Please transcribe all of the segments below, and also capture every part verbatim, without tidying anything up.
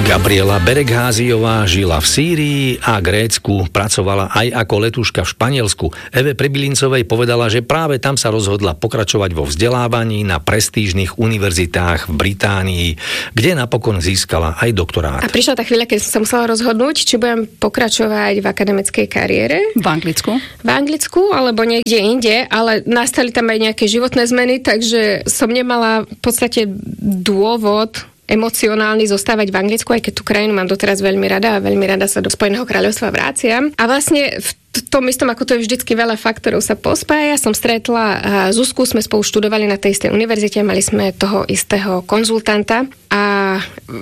Gabriela Beregháziová žila v Sýrii a Grécku, pracovala aj ako letuška v Španielsku. Eve Pribylincovej povedala, že práve tam sa rozhodla pokračovať vo vzdelávaní na prestížnych univerzitách v Británii, kde napokon získala aj doktorát. A prišla tá chvíľa, keď som sa musela rozhodnúť, či budem pokračovať v akademickej kariére. V Anglicku? V Anglicku, alebo niekde inde, ale nastali tam aj nejaké životné zmeny, takže som nemala v podstate dôvod emocionálny zostávať v Anglicku, aj keď tú krajinu mám doteraz veľmi rada a veľmi rada sa do Spojeného kráľovstva vraciam. A vlastne v tom istom, ako to je vždycky veľa faktorov sa pospája, som stretla Zuzku, sme spolu študovali na tej istej univerzite, mali sme toho istého konzultanta a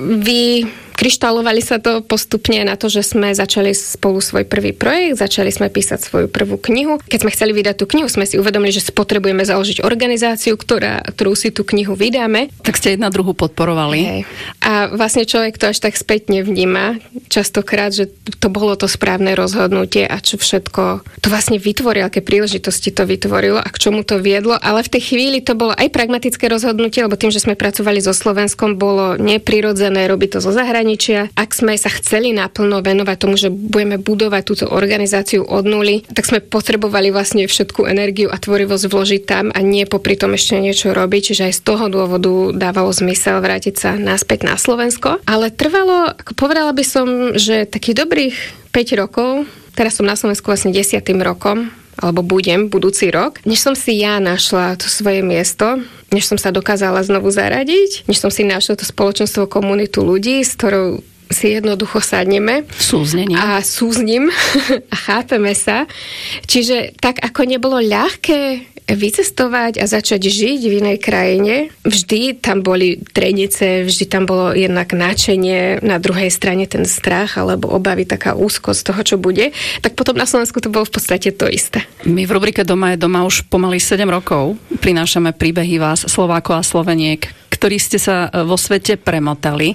vy kryštálovali sa to postupne na to, že sme začali spolu svoj prvý projekt, začali sme písať svoju prvú knihu. Keď sme chceli vydať tú knihu, sme si uvedomili, že potrebujeme založiť organizáciu, ktorá, ktorú si tú knihu vydáme. Tak ste jedna druhú podporovali. Hej. A vlastne človek to až tak spätne vníma častokrát, že to bolo to správne rozhodnutie a čo všetko to vlastne vytvorilo, aké príležitosti to vytvorilo a k čomu to viedlo. Ale v tej chvíli to bolo aj pragmatické rozhodnutie, lebo tým, že sme pracovali so Slovenskom, bolo neprirodzené robiť to zo zahraničia. Ak sme sa chceli naplno venovať tomu, že budeme budovať túto organizáciu od nuly, tak sme potrebovali vlastne všetku energiu a tvorivosť vložiť tam a nie popri tom ešte niečo robiť. Čiže aj z toho dôvodu dávalo zmysel vrátiť sa naspäť na Slovensko. Ale trvalo, ako povedala by som, že takých dobrých päť rokov, teraz som na Slovensku vlastne desiatym rokom, alebo budem budúci rok, než som si ja našla to svoje miesto, než som sa dokázala znovu zaradiť, než som si našla to spoločenstvo, komunitu ľudí, s ktorou si jednoducho sadneme. Súznenie. A súzním a chápeme sa. Čiže tak, ako nebolo ľahké vycestovať a začať žiť v inej krajine, vždy tam boli trenice, vždy tam bolo jednak náčenie, na druhej strane ten strach alebo obavy, taká úzkosť toho, čo bude, tak potom na Slovensku to bolo v podstate to isté. My v rubrike Doma je doma už pomaly sedem rokov prinášame príbehy vás, Slovákov a Sloveniek, ktorí ste sa vo svete premotali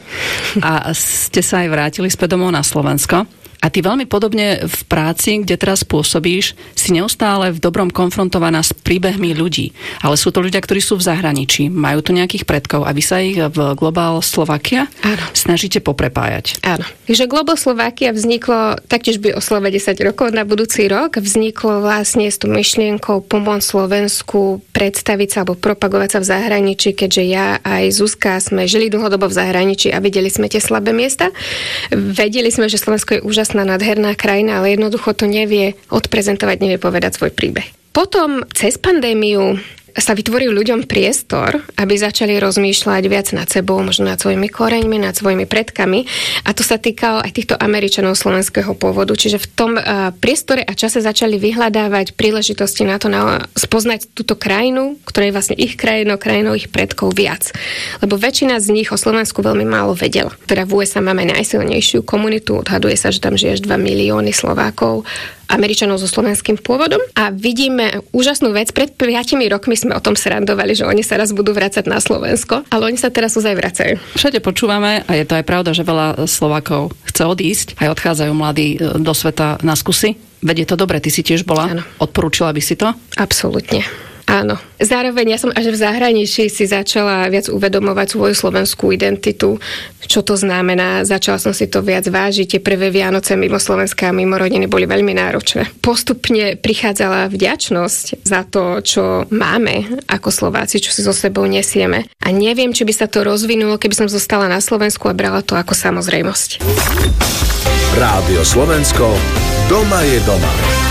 a ste sa aj vrátili späť domov na Slovensko. A ty veľmi podobne v práci, kde teraz pôsobíš, si neustále v dobrom konfrontovaná s príbehmi ľudí. Ale sú to ľudia, ktorí sú v zahraničí, majú tu nejakých predkov a vy sa ich v Global Slovakia Áno. snažíte poprepájať. Áno. Takže Global Slovakia vzniklo, taktiež by oslove desať rokov na budúci rok, vzniklo vlastne s tú myšlienkou pomôcť Slovensku predstaviť sa alebo propagovať sa v zahraničí, keďže ja aj Zuzka sme žili dlhodobo v zahraničí a videli sme tie slabé miesta. Vedeli sme, že Slovensko je úžasné nádherná krajina, ale jednoducho to nevie odprezentovať, nevie povedať svoj príbeh. Potom cez pandémiu sa vytvoril ľuďom priestor, aby začali rozmýšľať viac nad sebou, možno nad svojimi koreňmi, nad svojimi predkami. A to sa týkalo aj týchto Američanov slovenského pôvodu. Čiže v tom uh, priestore a čase začali vyhľadávať príležitosti na to, na, spoznať túto krajinu, ktorá je vlastne ich krajinou, krajinou ich predkov viac. Lebo väčšina z nich o Slovensku veľmi málo vedela. Teda v ú es á máme najsilnejšiu komunitu, odhaduje sa, že tam žije až dva milióny Slovákov, Američanov so slovenským pôvodom. A vidíme úžasnú vec. Pred piatimi rokmi sme o tom srandovali, že oni sa raz budú vracať na Slovensko, ale oni sa teraz ozaj vracajú. Všade počúvame, a je to aj pravda, že veľa Slovákov chce odísť, aj odchádzajú mladí do sveta na skúsi. Veď je to dobre, ty si tiež bola. Áno. Odporúčila by si to? Absolútne. Áno. Zároveň ja som až v zahraničí si začala viac uvedomovať svoju slovenskú identitu, čo to znamená. Začala som si to viac vážiť. Tie prvé Vianoce mimo Slovenska a mimo rodiny boli veľmi náročné. Postupne prichádzala vďačnosť za to, čo máme ako Slováci, čo si so sebou nesieme. A neviem, či by sa to rozvinulo, keby som zostala na Slovensku a brala to ako samozrejmosť. Rádio Slovensko, doma je doma.